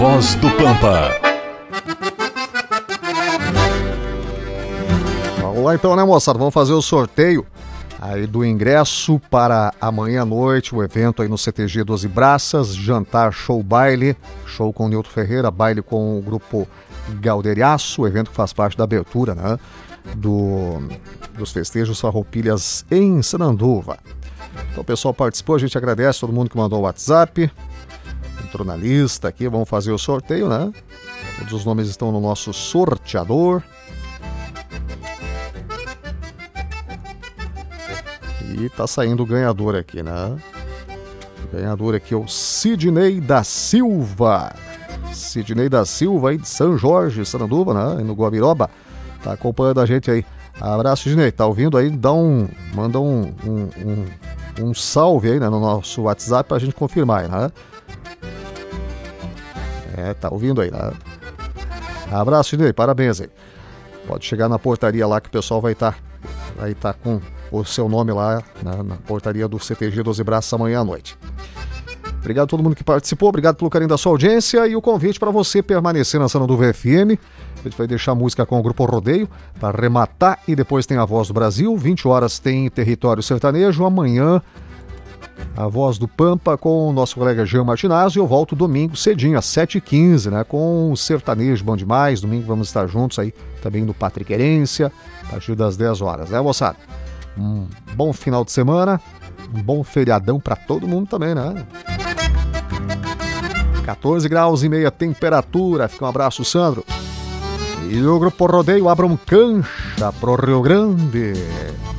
Voz do Pampa. Vamos lá então, né, moçada? Vamos fazer o sorteio aí do ingresso para amanhã à noite, o evento aí no CTG 12 Braças, jantar, show, baile, show com o Nilton Ferreira, baile com o grupo Galderiaço, o evento que faz parte da abertura, né, dos festejos Farroupilhas em Sananduva. Então o pessoal participou, a gente agradece todo mundo que mandou o WhatsApp, entrou na lista aqui, vamos fazer o sorteio, né? Todos os nomes estão no nosso sorteador. E tá saindo o ganhador aqui, né? O ganhador aqui é o Sidney da Silva. Sidney da Silva aí de São Jorge, Sananduva, né? No Guabiroba. Tá acompanhando a gente aí. Abraço, Sidney. Tá ouvindo aí? Manda um salve aí, né, no nosso WhatsApp pra gente confirmar aí, né? Tá ouvindo aí, né? Abraço, Sidney. Parabéns aí. Pode chegar na portaria lá que o pessoal vai estar com o seu nome lá na portaria do CTG 12 Braças amanhã à noite. Obrigado a todo mundo que participou, obrigado pelo carinho da sua audiência e o convite para você permanecer na Sananduva FM. A gente vai deixar a música com o Grupo Rodeio para arrematar e depois tem a Voz do Brasil. 20 horas tem Território Sertanejo. Amanhã a Voz do Pampa com o nosso colega Jean Martinazzo. E eu volto domingo cedinho, às 7h15, né, com o Sertanejo Bom Demais. Domingo vamos estar juntos aí também no Pátria e Querência, a partir das 10 horas, né, moçada? Um bom final de semana, um bom feriadão para todo mundo também, né? 14 graus e meia temperatura. Fica um abraço, Sandro. E o Grupo Rodeio abra um cancha pro Rio Grande.